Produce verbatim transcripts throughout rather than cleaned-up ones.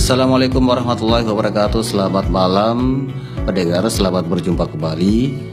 Assalamualaikum warahmatullahi wabarakatuh. Selamat malam pendengar, selamat berjumpa kembali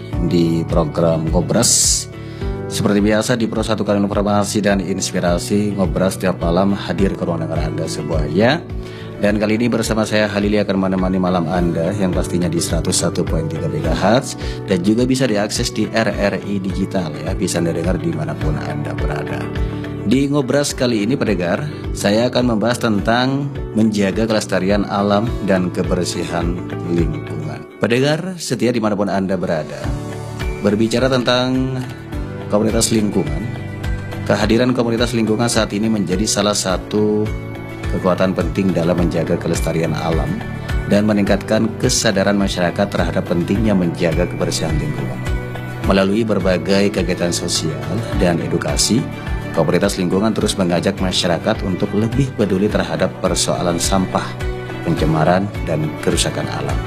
di program Ngobras. Seperti biasa dipersatukan informasi dan inspirasi, Ngobras tiap malam hadir ke ruang dengar Anda semuanya. Dan kali ini bersama saya Halili akan menemani malam Anda yang pastinya di seratus satu koma tiga megahertz dan juga bisa diakses di R R I Digital ya, bisa didengar dimanapun Anda berada. Di Ngobras kali ini pendengar, saya akan membahas tentang menjaga kelestarian alam dan kebersihan lingkungan. Pendengar setia dimanapun Anda berada, berbicara tentang komunitas lingkungan, kehadiran komunitas lingkungan saat ini menjadi salah satu kekuatan penting dalam menjaga kelestarian alam dan meningkatkan kesadaran masyarakat terhadap pentingnya menjaga kebersihan lingkungan. Melalui berbagai kegiatan sosial dan edukasi, komunitas lingkungan terus mengajak masyarakat untuk lebih peduli terhadap persoalan sampah, pencemaran, dan kerusakan alam.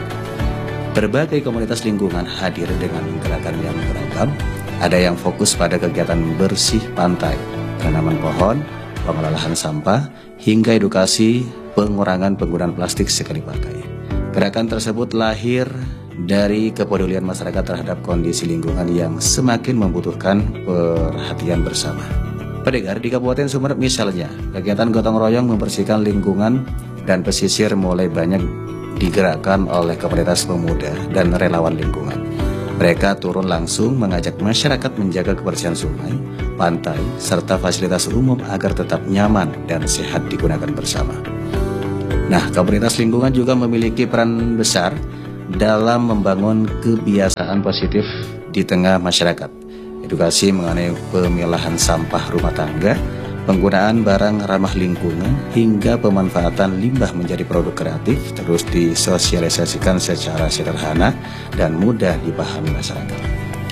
Berbagai komunitas lingkungan hadir dengan gerakan yang beragam. Ada yang fokus pada kegiatan bersih pantai, penanaman pohon, pengelolaan sampah, hingga edukasi pengurangan penggunaan plastik sekali pakai. Gerakan tersebut lahir dari kepedulian masyarakat terhadap kondisi lingkungan yang semakin membutuhkan perhatian bersama. Pendengar, di Kabupaten Sumeneb misalnya, kegiatan gotong royong membersihkan lingkungan dan pesisir mulai banyak digerakkan oleh komunitas pemuda dan relawan lingkungan. Mereka turun langsung mengajak masyarakat menjaga kebersihan sungai, pantai, serta fasilitas umum agar tetap nyaman dan sehat digunakan bersama. Nah, komunitas lingkungan juga memiliki peran besar dalam membangun kebiasaan positif di tengah masyarakat. Edukasi mengenai pemilahan sampah rumah tangga, penggunaan barang ramah lingkungan, hingga pemanfaatan limbah menjadi produk kreatif terus disosialisasikan secara sederhana dan mudah dipahami masyarakat.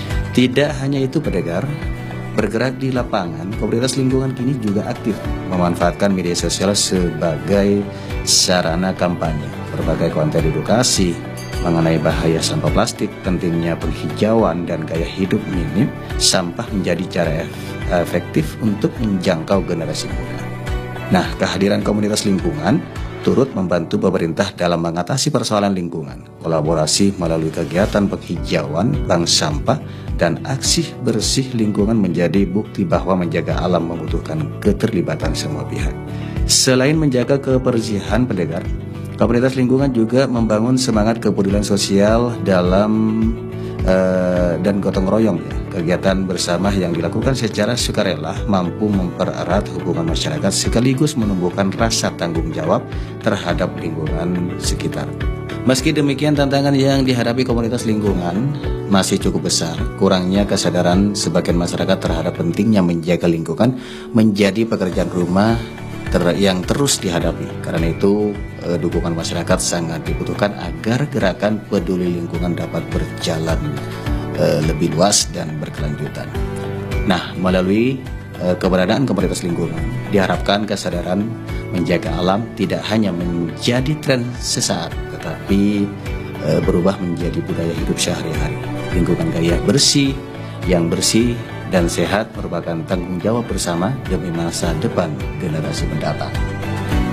Tidak hanya itu pendengar, bergerak di lapangan, komunitas lingkungan kini juga aktif memanfaatkan media sosial sebagai sarana kampanye. Berbagai konten edukasi mengenai bahaya sampah plastik, pentingnya penghijauan, dan gaya hidup minim sampah menjadi cara efektif untuk menjangkau generasi muda. Nah, kehadiran komunitas lingkungan turut membantu pemerintah dalam mengatasi persoalan lingkungan. Kolaborasi melalui kegiatan penghijauan, bank sampah, dan aksi bersih lingkungan menjadi bukti bahwa menjaga alam membutuhkan keterlibatan semua pihak. Selain menjaga kebersihan pendengar, komunitas lingkungan juga membangun semangat kepedulian sosial dalam uh, dan gotong royong ya. Kegiatan bersama yang dilakukan secara sukarela mampu mempererat hubungan masyarakat sekaligus menumbuhkan rasa tanggung jawab terhadap lingkungan sekitar. Meski demikian, tantangan yang dihadapi komunitas lingkungan masih cukup besar. Kurangnya kesadaran sebagian masyarakat terhadap pentingnya menjaga lingkungan menjadi pekerjaan rumah ter yang terus dihadapi. Karena itu eh, dukungan masyarakat sangat dibutuhkan agar gerakan peduli lingkungan dapat berjalan eh, lebih luas dan berkelanjutan. Nah, melalui eh, keberadaan komunitas lingkungan, diharapkan kesadaran menjaga alam tidak hanya menjadi tren sesaat, tetapi eh, berubah menjadi budaya hidup sehari-hari. Lingkungan gaya bersih, yang bersih dan sehat merupakan tanggung jawab bersama demi masa depan generasi mendatang.